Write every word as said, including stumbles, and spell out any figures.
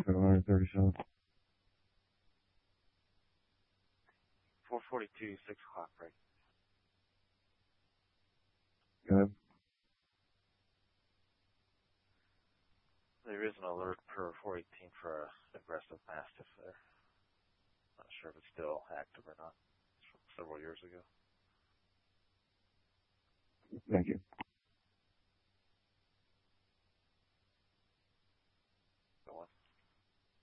Carolina thirty-seven. four forty-two, six o'clock break. Go ahead. There is an alert per four eighteen for a aggressive mastiff there. Not sure if it's still active or not. It's from several years ago. Thank you.